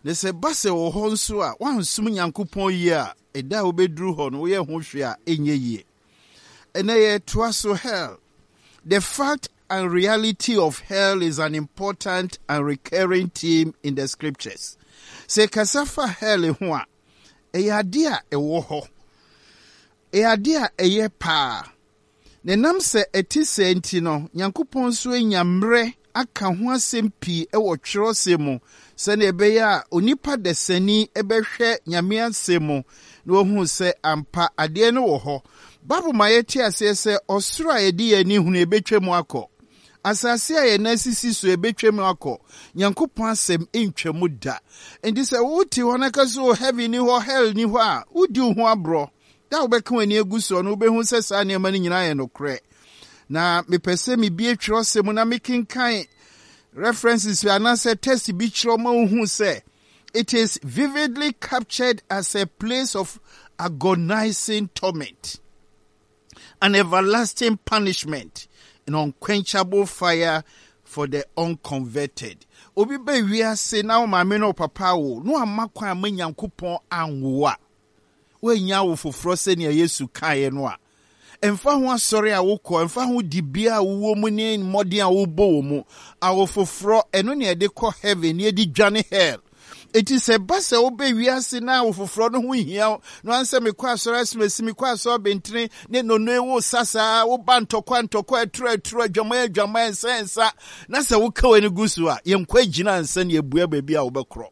ne se base wo ho nso a wansum Nyankopɔn yi a eda obedru ho no wo ye ho hwe a enye yie. Ene ye toa so hell. The fact and reality of hell is an important and recurring theme in the scriptures. Se kasafa hell ho a ade a ewo ho. Ade a eye pa. Ne nam se eti se enti no Nyankopɔn so enyamre aka ho asɛm pii ɛwɔ twerɛsɛm mu sɛnea ɛbɛyɛ a onipa desani ɛbɛhwɛ Nyame asɛm mu na ohu sɛ ampa adeɛ no wɔ hɔ. Bible ma yɛte ase sɛ ɔsoro a yɛde yɛni hunu ɛbɛtwa mu akɔ. Asase a yɛn asisi so ɛbɛtwa mu akɔ. Nyankopɔn asɛm ɛntwa mu da. Enti sɛ wote hɔ na ka so heaven ni hɔ, hell ni hɔ a wodi ho aborɔ. Da wobɛka w'ani agu so no wobɛhu sɛ saa nneɛma no nyinaa yɛ nokorɛ. Na mepɛsɛ mebie twerɛsɛm na mekenkan references anase text bi kyerɛ ma wohu sɛ it is vividly captured as a place of agonizing torment, an everlasting punishment, an unquenchable fire for the unconverted. Obi be wiase na wo maame no papa wo no amakwan ama Nyankopɔn anwoa we nya wo foforo sɛ ne Yesu kae no a emfa ho asɔre a wokɔ emfa ho dibia a wo mu ne mmɔden a wo bo wo mu awo foforo eno ne de kɔ heaven ne de dwane hell. It is a basa obe wiase na wo foforo no ho hia no anse me kɔ asɔre asimesi me kɔ asɔre bentene ne no wo sasa wo ba ntɔkwa aturo adwama ensa na sɛ wo ka wani gusu a yenkɔ agina ansa ne ebua baabi a wo bɛkorɔ.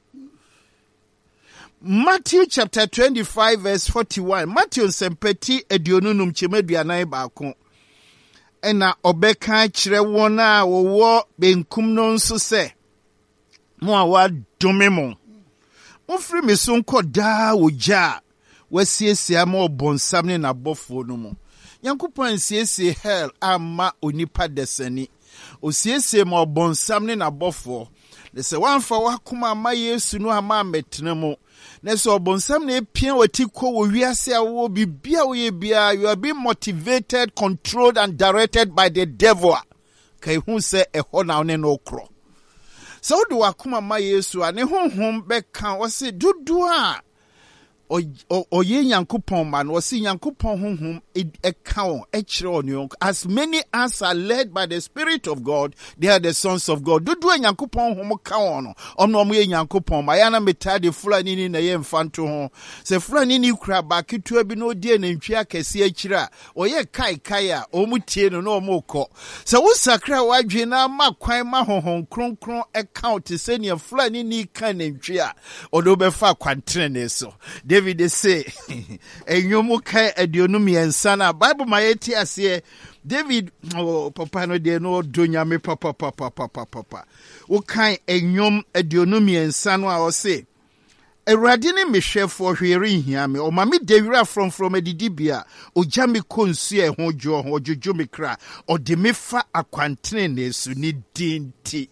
Matthew chapter 25 verse 41. Matthew sempeti edionunum chimeduanan baako. Ena obeka kyerɛ wɔn a wɔwɔ benkum no nso sɛ mo a wadome mo. Mofiri me so nkɔ daa wo gya wasiesie ma ɔbɔnsam ne n'abɔfo no mu. Nyankopɔn siesie hell ama onipa desani. Osiesie ma ɔbɔnsam ne n'abɔfo. Ne sɛ wanfa wakoma ama Yesu no ama metena mu. Neso obonsam na epia wati ko wo wiase a wo bibia wo ye bia, you are being motivated, controlled and directed by the devil. Kai hu se eho na one no kro. So do wakoma ma Yesu a ne honhom beka wo se dudu a oye Nyankopɔn man wo se Nyankopɔn honhom eka won ekire on as many as are led by the Spirit of God, they are the sons of God. Dudu a Nyankopɔn honhom ka won no ono mo ye Nyankopɔn ma yana metade fulani ni na ye mfanto ho se fulani ni kura ba ketua bi no die na ntwi akese akire a oye kai a omutie no na omukɔ se wo sakra wadwe na makwan ma honhom kronkron account se ne fulani ni kan na ntwi a odo be fa kwantrene ne so. David say, enyomu kai adionum yensa na Bible ma yeti ase David papa no de no donya me papa wo kan enyom adionum yensa no a o say Awurade ne mehwɛfo hwere hia me o ma me dewira from adidibia o gya me konsu e ho dwo ho dwodwo me kra o de me fa akwantene ne su ni dinti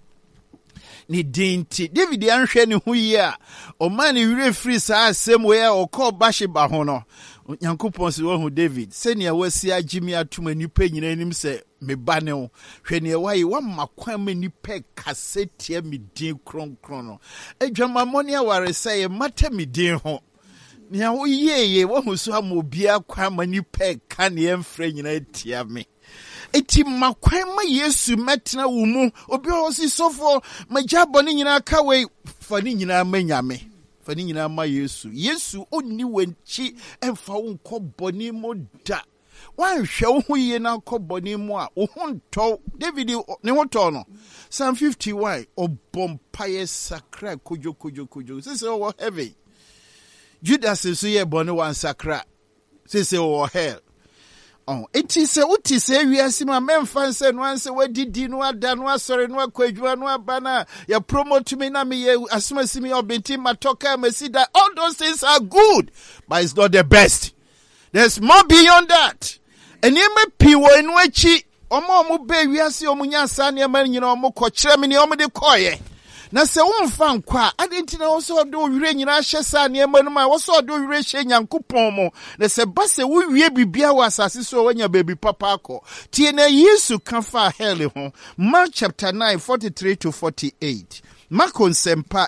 David anhwɛ ne ho yi a o man ne wire free saa asɛm we a o kɔ Bathsheba ho no Nyankopɔn se wo hu David sɛnea wasi agimi atoma nipa nyina nim sɛ me ba ne ho hwɛ ne wayi wa makwan ma nipa kasetia me din kronkron no adwamamɔne aware sɛ ye mata me din ho nea wo yeye wo hu so amobia kwa ma nipa ka ne emfrɛ nyina tia me. Eti makwan ma Yesu metena wo mu obi o si sofo majabo ni nyina ka we fa ni nyina manyame fa ni nyina ma Yesu onni wanchi emfa wo nkɔ bɔne mu da wan hwɛ wo ho yie na nkɔ bɔne mu a wo ho ntɔ David ne ho tɔ no Psalm 51 obompaye sakra kojo sese wo heavy Judas so ye bɔne wan sakra sese wo hell. It is a uti se wiase ma memfa nse no anse wadidi no ada no asɔre no akwadwuma no abana ya promote me na me ye asomasi me obenti matoka mesida. All those things are good, but it's not the best. There's more beyond that. Enime piwo enu achi omo be wiase omunya asa ne ma nyina omo kɔ kyerɛ me ne omo de kɔye. Na se wonfa nkwa adenti na wo so do wire nyina hye sa ne ma no ma wo so do wire hye Nyankopɔn mo na se ba se wo wie bibia wo asase so wanya baby papa akɔ tie na Yesu ka fa hell ho. Mark chapter 9 43 to 48. Mark on sempa